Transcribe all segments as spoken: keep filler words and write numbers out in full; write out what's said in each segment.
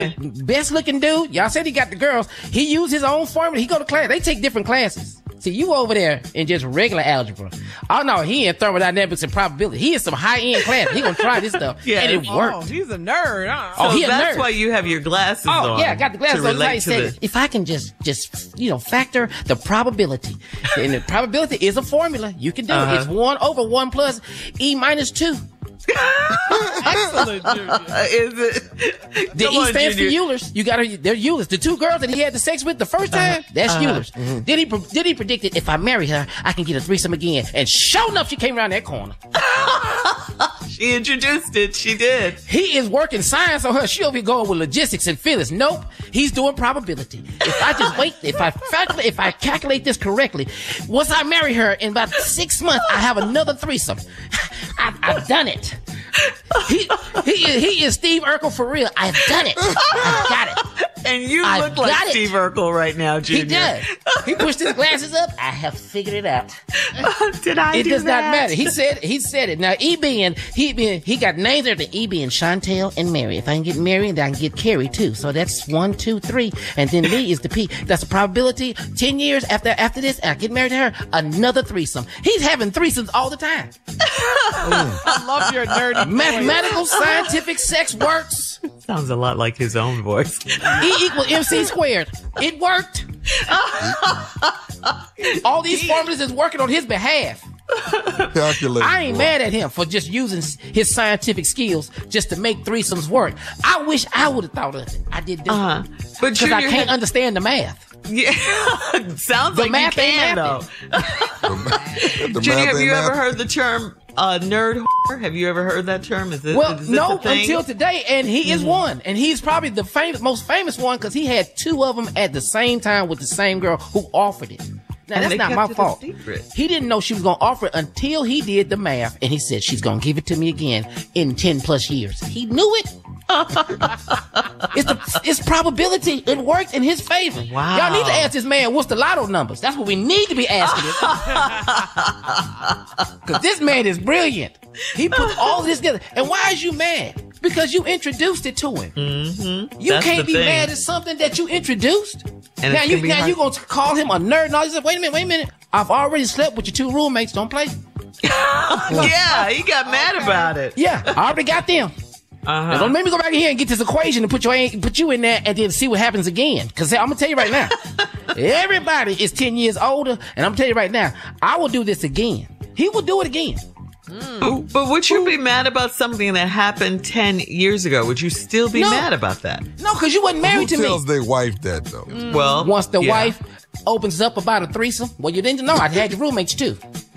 best looking dude. Y'all said he got the girls. He used his own formula. He go to class. They take different classes. See, you over there in just regular algebra. Oh, no, he in thermodynamics and probability. He in some high-end class. He gonna try this stuff. Yeah, and it oh, worked. He's a nerd. Huh? So oh, he a that's nerd. why you have your glasses oh, on. Oh, yeah, I got the glasses on. He said, the... if I can just, just, you know, factor the probability. And the probability is a formula. You can do uh-huh. it. It's one over one plus E minus two. Excellent, Junior. Is it? The E stands for Eulers. You gotta, they're Eulers. The two girls that he had the sex with the first time, uh-huh. that's uh-huh. Eulers. Mm-hmm. Did he, did he predict it? If I marry her, I can get a threesome again. And sure enough, she came around that corner. She introduced it. She did. He is working science on her. She'll be going with logistics and Phyllis. Nope. He's doing probability. If I just wait, if I calculate, if I calculate this correctly, once I marry her in about six months, I have another threesome. I've, I've done it. He, he, he is Steve Urkel for real. I've done it. I've got it. And you I've look like Steve Urkel right now, Junior. He does. He pushed his glasses up. I have figured it out. Did I It do does that? not matter. He said he said it. Now, E B and he been he got names there to E B and Chantel and Mary. If I can get Mary, then I can get Carrie too. So that's one, two, three, and then me is the P. That's a probability. Ten years after after this, I get married to her, another threesome. He's having threesomes all the time. I love your nerdy Mathematical, scientific sex works. Sounds a lot like his own voice. E equal M C squared. It worked. All these formulas is working on his behalf. Calculated. I ain't mad at him for just using his scientific skills just to make threesomes work. I wish I would have thought of it. I did do uh-huh. it. But because I can't had... understand the math. Yeah, sounds the like math you can, ain't though. the, the Junior, have you math ever heard the term uh, nerd whore? Have you ever heard that term? Is it, well, is this no, a thing? until today, and he mm-hmm. is one, and he's probably the famous, most famous one because he had two of them at the same time with the same girl who offered it. Now, and that's not my fault. He didn't know she was going to offer it until he did the math, and he said, she's going to give it to me again in ten plus years. He knew it. it's the, it's probability. It worked in his favor. Wow. Y'all need to ask this man, what's the lotto numbers? That's what we need to be asking him. Because this man is brilliant. He put all this together. And why is you mad? Because you introduced it to him. Mm-hmm. You That's can't be thing. mad at something that you introduced. And now you now hard. you gonna call him a nerd and all this stuff. Wait a minute, wait a minute. I've already slept with your two roommates. Don't play. Yeah, he got mad about it. Yeah, I already got them. Uh-huh. Now don't make me go back in here and get this equation and put your put you in there and then see what happens again. Because I'm gonna tell you right now, everybody is ten years older, and I'm gonna tell you right now, I will do this again. He will do it again. Mm. But would you be mad about something that happened ten years ago? Would you still be no. mad about that? No, because you wasn't married Who to tells me. their wife that, though? Mm. Well, once the yeah. wife opens up about a threesome, well, you didn't know. I had your roommates too.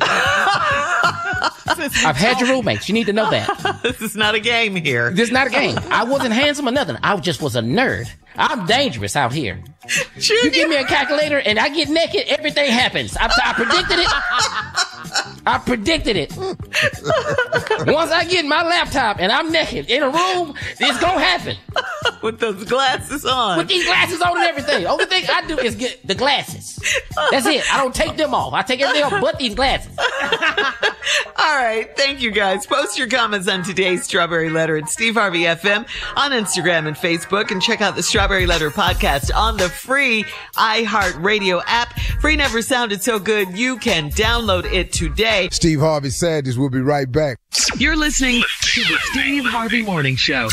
I've had your roommates. You need to know that. This is not a game here. This is not a game. I wasn't handsome or nothing. I just was a nerd. I'm dangerous out here. Junior. You give me a calculator and I get naked, everything happens. I, I predicted it. I predicted it. Once I get my laptop and I'm naked in a room, it's gonna happen. With those glasses on. With these glasses on and everything. Only thing I do is get the glasses. That's it. I don't take them off. I take everything off but these glasses. All right. Thank you, guys. Post your comments on today's Strawberry Letter at Steve Harvey F M on Instagram and Facebook, and check out the Strawberry Letter podcast on the free iHeartRadio app. Free never sounded so good. You can download it today. Steve Harvey Sanders will be right back. You're listening to the Steve Harvey Morning Show.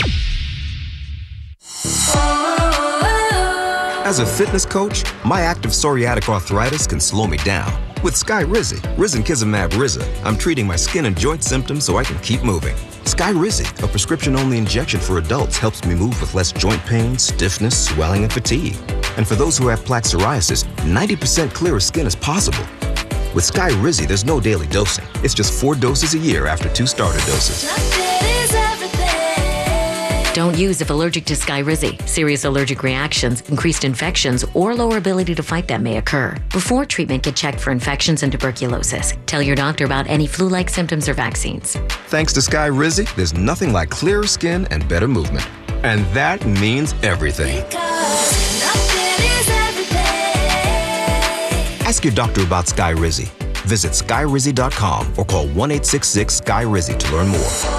As a fitness coach, my active psoriatic arthritis can slow me down. With Skyrizi, Risankizumab Riza, I'm treating my skin and joint symptoms so I can keep moving. Skyrizi, a prescription-only injection for adults, helps me move with less joint pain, stiffness, swelling, and fatigue. And for those who have plaque psoriasis, ninety percent clearer skin is possible. With Skyrizi, there's no daily dosing. It's just four doses a year after two starter doses. Don't use if allergic to Skyrizi. Serious allergic reactions, increased infections, or lower ability to fight them may occur. Before treatment, get checked for infections and tuberculosis. Tell your doctor about any flu-like symptoms or vaccines. Thanks to Skyrizi, there's nothing like clearer skin and better movement. And that means everything. Ask your doctor about Skyrizi. Visit Skyrizi dot com or call one eight six six Sky Rizzi to learn more.